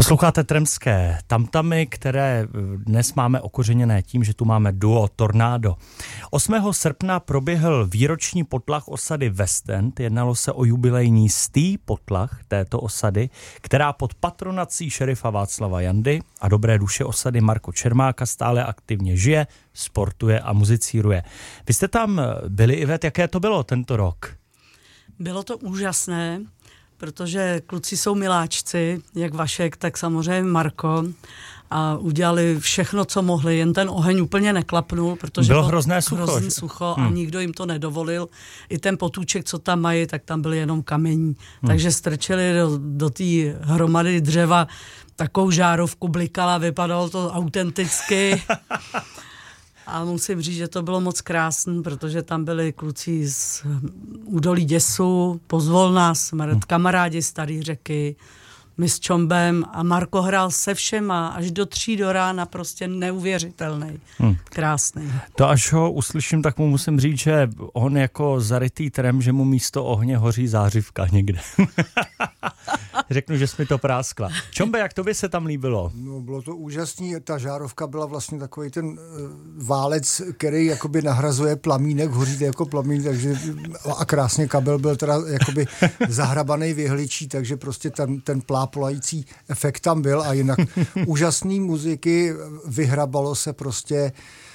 Posloucháte Tremské tamtamy, které dnes máme okořeněné tím, že tu máme duo Tornádo. 8. srpna proběhl výroční potlach osady West End. Jednalo se o jubilejní 100. potlach této osady, která pod patronací šerifa Václava Jandy a dobré duše osady Marko Čermáka stále aktivně žije, sportuje a muzicíruje. Vy jste tam byli, Ivet, jaké to bylo tento rok? Bylo to úžasné, protože kluci jsou miláčci, jak Vašek, tak samozřejmě Marko, a udělali všechno, co mohli, jen ten oheň úplně neklapnul, protože bylo hrozné sucho a nikdo jim to nedovolil. I ten potůček, co tam mají, tak tam byly jenom kamení. Takže strčili do té hromady dřeva takovou žárovku, blikala, vypadalo to autenticky. A musím říct, že to bylo moc krásné, protože tam byli kluci z údolí Děsu, pozvol nás kamarádi Starý Řeky, my s Čombem a Marko hrál se všema až do 3 do rána, prostě neuvěřitelný, krásný. To až ho uslyším, tak mu musím říct, že on jako zarytý trem, že mu místo ohně hoří zářivka někde. Řeknu, že jsi mi to práskla. Čombe, jak tobě se tam líbilo? No, bylo to úžasný, ta žárovka byla vlastně takový ten válec, který jakoby nahrazuje plamínek, hoří jako plamín, takže a krásně kabel byl teda jakoby zahrabaný v jehličí, takže prostě ten plápolající efekt tam byl a jinak úžasný muziky, vyhrabalo se prostě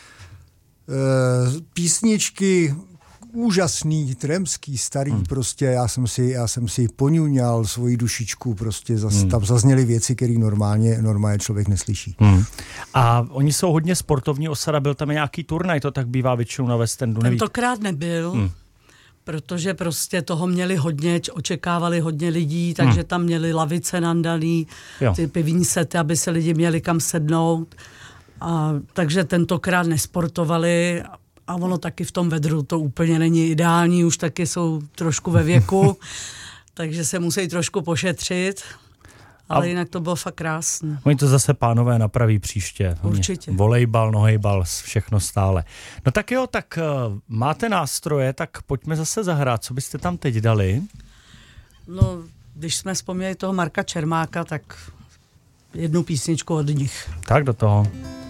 písničky, úžasný, tremský, starý, prostě já jsem si poňuňal svoji dušičku, prostě tam zazněly věci, které normálně člověk neslyší. A oni jsou hodně sportovní osada, byl tam nějaký turnaj, to tak bývá většinou na West Endu, nevíte? Tentokrát nebyl, protože prostě toho měli hodně, očekávali hodně lidí, takže tam měli lavice nandaný, ty pivní sety, aby se lidi měli kam sednout. Takže tentokrát nesportovali a ono taky v tom vedru to úplně není ideální, už taky jsou trošku ve věku, takže se musí trošku pošetřit, ale jinak to bylo fakt krásné. Oni to zase pánové napraví příště. Určitě. Volejbal, nohejbal, všechno stále. No tak jo, tak máte nástroje, tak pojďme zase zahrát. Co byste tam teď dali? No, když jsme vzpomněli toho Marka Čermáka, tak jednu písničku od nich. Tak do toho.